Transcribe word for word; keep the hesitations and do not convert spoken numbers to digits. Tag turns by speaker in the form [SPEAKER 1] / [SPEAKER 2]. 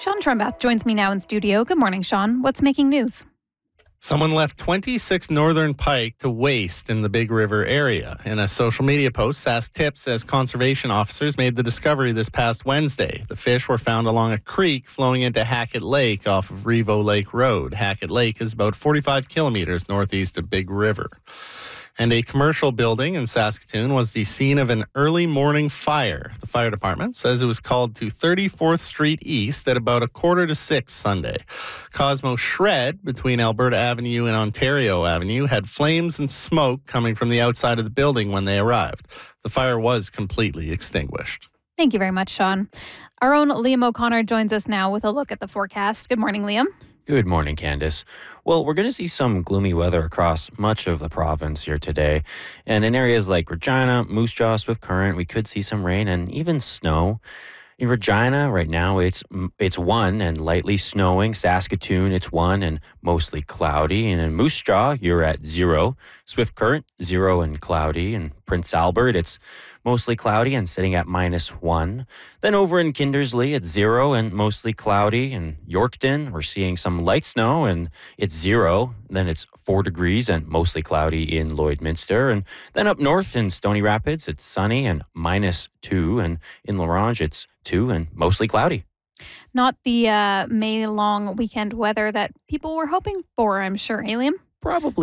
[SPEAKER 1] Sean Trembath joins me now in studio. Good morning, Sean. What's making news?
[SPEAKER 2] Someone left twenty-six northern pike to waste in the Big River area. In a social media post, Sask Tips says conservation officers made the discovery this past Wednesday. The fish were found along a creek flowing into Hackett Lake off of Revo Lake Road. Hackett Lake is about forty-five kilometers northeast of Big River. And a commercial building in Saskatoon was the scene of an early morning fire. The fire department says it was called to thirty-fourth Street East at about a quarter to six Sunday. Cosmo Shred, between Alberta Avenue and Ontario Avenue, had flames and smoke coming from the outside of the building when they arrived. The fire was completely extinguished.
[SPEAKER 1] Thank you very much, Sean. Our own Liam O'Connor joins us now with a look at the forecast. Good morning, Liam.
[SPEAKER 3] Good morning, Candace. Well, we're going to see some gloomy weather across much of the province here today. And in areas like Regina, Moose Jaw, Swift Current, we could see some rain and even snow. In Regina, right now, it's it's one and lightly snowing. Saskatoon, it's one and mostly cloudy. And in Moose Jaw, you're at zero. Swift Current, zero and cloudy. And Prince Albert, it's mostly cloudy and sitting at minus one. Then over in Kindersley, it's zero and mostly cloudy. In Yorkton, we're seeing some light snow and it's zero. Then it's four degrees and mostly cloudy in Lloydminster. And then up north in Stony Rapids, it's sunny and minus two. And in La Ronge, it's two and mostly cloudy.
[SPEAKER 1] Not the uh, May long weekend weather that people were hoping for, I'm sure, Liam.
[SPEAKER 3] Probably.